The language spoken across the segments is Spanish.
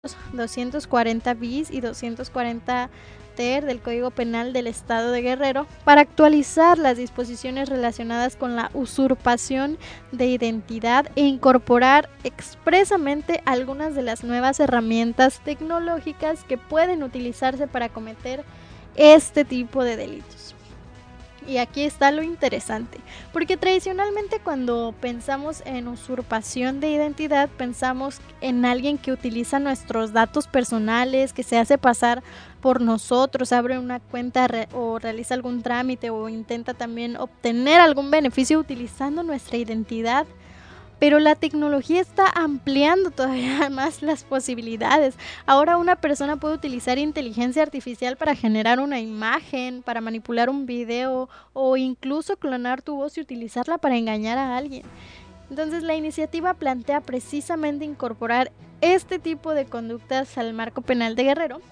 240 bis y 240 ter del Código Penal del Estado de Guerrero para actualizar las disposiciones relacionadas con la usurpación de identidad e incorporar expresamente algunas de las nuevas herramientas tecnológicas que pueden utilizarse para cometer este tipo de delitos. Y aquí está lo interesante, porque tradicionalmente cuando pensamos en usurpación de identidad, pensamos en alguien que utiliza nuestros datos personales, que se hace pasar por nosotros, abre una cuenta o realiza algún trámite o intenta también obtener algún beneficio utilizando nuestra identidad. Pero la tecnología está ampliando todavía más las posibilidades. Ahora una persona puede utilizar inteligencia artificial para generar una imagen, para manipular un video o incluso clonar tu voz y utilizarla para engañar a alguien. Entonces la iniciativa plantea precisamente incorporar este tipo de conductas al marco penal de Guerrero.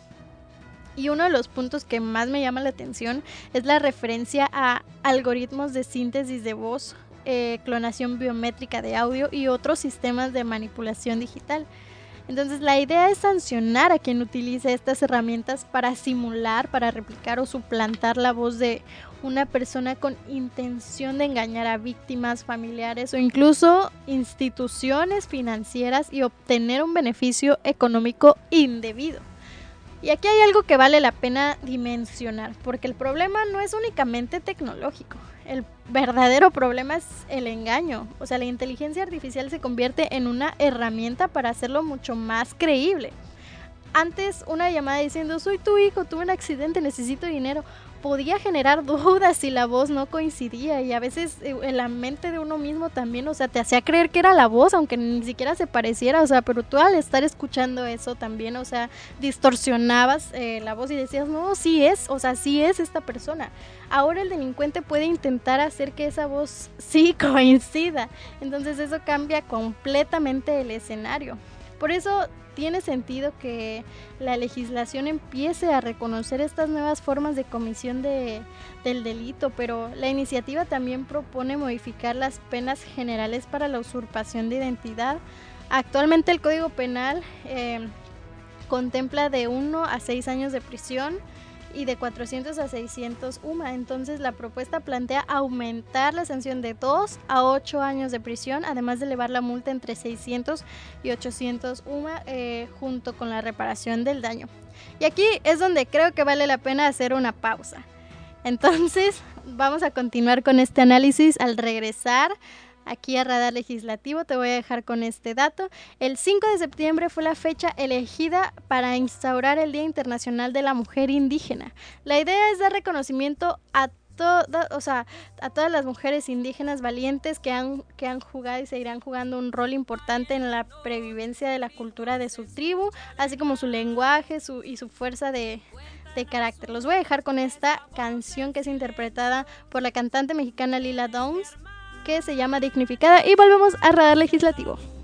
Y uno de los puntos que más me llama la atención es la referencia a algoritmos de síntesis de voz, clonación biométrica de audio y otros sistemas de manipulación digital. Entonces la idea es sancionar a quien utilice estas herramientas para simular, para replicar o suplantar la voz de una persona con intención de engañar a víctimas, familiares o incluso instituciones financieras y obtener un beneficio económico indebido. Y aquí hay algo que vale la pena dimensionar, porque el problema no es únicamente tecnológico. El verdadero problema es el engaño. O sea, la inteligencia artificial se convierte en una herramienta para hacerlo mucho más creíble. Antes, una llamada diciendo, soy tu hijo, tuve un accidente, necesito dinero, podía generar dudas si la voz no coincidía, y a veces en la mente de uno mismo también, o sea, te hacía creer que era la voz, aunque ni siquiera se pareciera, o sea, pero tú al estar escuchando eso también, o sea, distorsionabas la voz y decías, no, sí es, o sea, sí es esta persona. Ahora el delincuente puede intentar hacer que esa voz sí coincida, entonces eso cambia completamente el escenario. Por eso tiene sentido que la legislación empiece a reconocer estas nuevas formas de comisión del delito, pero la iniciativa también propone modificar las penas generales para la usurpación de identidad. Actualmente el Código Penal contempla de 1 a 6 años de prisión y de 400 a 600 UMA. Entonces la propuesta plantea aumentar la sanción de 2 a 8 años de prisión, además de elevar la multa entre 600 y 800 UMA junto con la reparación del daño. Y aquí es donde creo que vale la pena hacer una pausa. Entonces vamos a continuar con este análisis al regresar aquí a Radar Legislativo. Te voy a dejar con este dato. El 5 de septiembre fue la fecha elegida para instaurar el Día Internacional de la Mujer Indígena. La idea es dar reconocimiento a todas las mujeres indígenas valientes que han jugado y seguirán jugando un rol importante en la previvencia de la cultura de su tribu, así como su lenguaje y su fuerza de carácter. Los voy a dejar con esta canción que es interpretada por la cantante mexicana Lila Downs, que se llama Dignificada, y volvemos a Radar Legislativo.